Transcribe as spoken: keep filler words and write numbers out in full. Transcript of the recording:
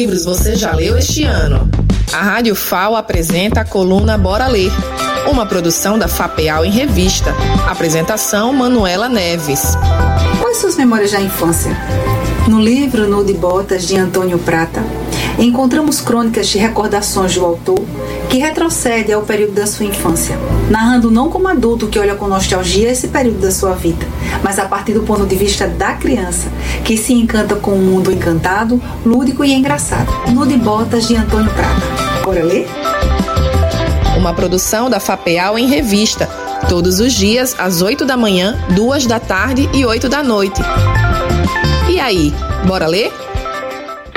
livros você já leu este ano? A Rádio F A O apresenta a coluna Bora Ler, uma produção da FAPEAL em Revista. Apresentação Manuela Neves. Quais suas memórias da infância? No livro Nude Botas, de Antônio Prata, encontramos crônicas de recordações do autor que retrocede ao período da sua infância, narrando não como adulto que olha com nostalgia esse período da sua vida, mas a partir do ponto de vista da criança, que se encanta com um mundo encantado, lúdico e engraçado. Nude Botas, de Antônio Prata. Bora ler? Uma produção da FAPEAL em Revista, todos os dias às oito da manhã, duas da tarde e oito da noite. E aí, bora ler?